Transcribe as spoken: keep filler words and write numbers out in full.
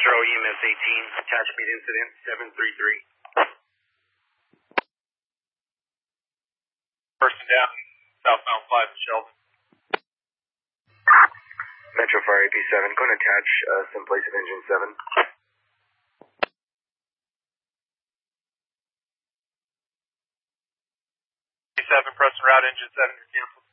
Metro E M S eighteen, attachment incident seven three three. Person down, southbound five, Sheldon. Metro Fire A P seven, go and attach uh, someplace of engine seven. seven, press and route engine seven, you're canceled.